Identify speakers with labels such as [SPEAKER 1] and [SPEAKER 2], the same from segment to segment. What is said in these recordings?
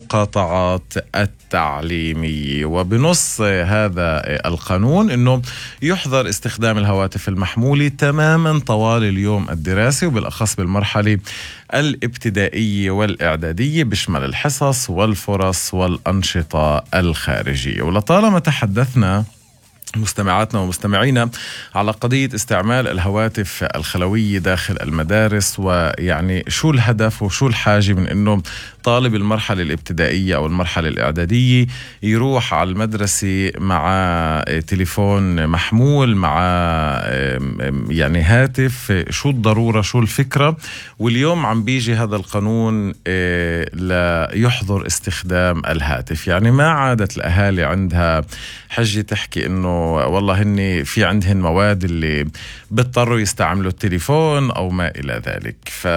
[SPEAKER 1] المقاطعات التعليمية. وبنص هذا القانون أنه يحظر استخدام الهواتف المحمولة تماما طوال اليوم الدراسي، وبالأخص بالمرحلة الابتدائية والإعدادية، بشمل الحصص والفرص والأنشطة الخارجية. ولطالما تحدثنا مستمعاتنا ومستمعينا على قضية استعمال الهواتف الخلوية داخل المدارس، ويعني شو الهدف وشو الحاجة من انه طالب المرحلة الابتدائية او المرحلة الاعدادية يروح على المدرسة مع تليفون محمول، مع يعني هاتف، شو الضرورة، شو الفكرة. واليوم عم بيجي هذا القانون ليحظر استخدام الهاتف. يعني ما عادت الأهالي عندها حجة تحكي انه والله هني في عندهن مواد اللي بيضطروا يستعملوا التليفون او ما الى ذلك.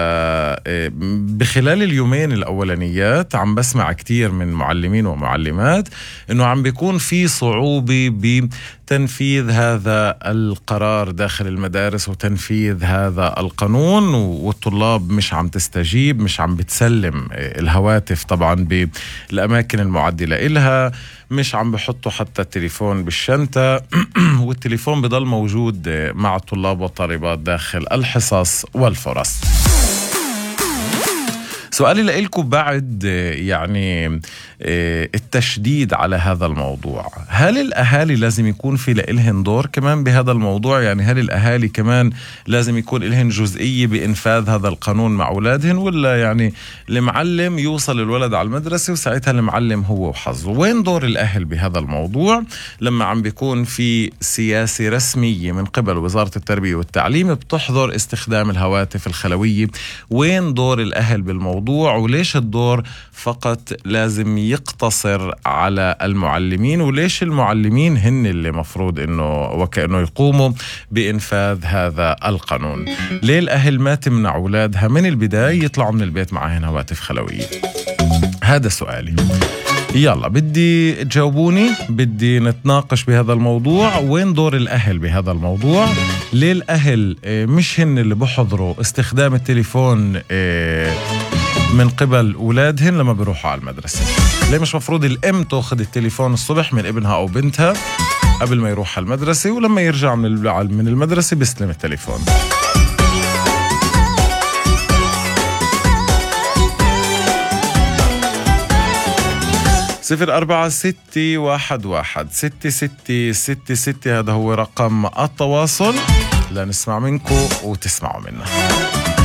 [SPEAKER 1] فبخلال اليومين الاولانيات عم بسمع كتير من معلمين ومعلمات انه عم بيكون في صعوبة بتنفيذ هذا القرار داخل المدارس وتنفيذ هذا القانون، والطلاب مش عم تستجيب، مش عم بتسلم الهواتف طبعا بالاماكن المعدلة إلها، مش عم بحطوا حتى التليفون بالشنطة والتليفون بضل موجود مع الطلاب والطالبات داخل الحصص والفرص. سؤالي لإلكم بعد يعني التشديد على هذا الموضوع، هل الأهالي لازم يكون في لإلهن دور كمان بهذا الموضوع؟ يعني هل الأهالي كمان لازم يكون إلهن جزئية بإنفاذ هذا القانون مع أولادهن، ولا يعني المعلم يوصل الولد على المدرسة وساعتها المعلم هو وحظه؟ وين دور الأهل بهذا الموضوع لما عم بيكون في سياسة رسمية من قبل وزارة التربية والتعليم بتحظر استخدام الهواتف الخلوية؟ وين دور الأهل بالموضوع؟ وليش الدور فقط لازم يقتصر على المعلمين؟ وليش المعلمين هن اللي مفروض انه وكأنه يقوموا بإنفاذ هذا القانون؟ ليه الأهل ما تمنع أولادها من البداية يطلعوا من البيت معهم هواتف خلوية؟ هذا سؤالي. يلا بدي تجاوبوني، بدي نتناقش بهذا الموضوع. وين دور الأهل بهذا الموضوع؟ ليه الأهل مش هن اللي بحضروا استخدام التليفون من قبل أولادهن لما بيروحوا على المدرسة؟ ليه مش مفروض الأم تأخذ التليفون الصبح من ابنها أو بنتها قبل ما يروح على المدرسة، ولما يرجع من المدرسة بيستلم التليفون؟ 0461166666 هذا هو رقم التواصل لنسمع منكم وتسمعوا منا.